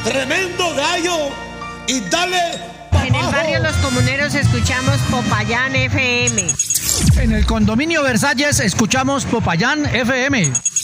tremendo gallo y dale. En el barrio Los Comuneros escuchamos Popayán FM. En el condominio Versalles escuchamos Popayán FM.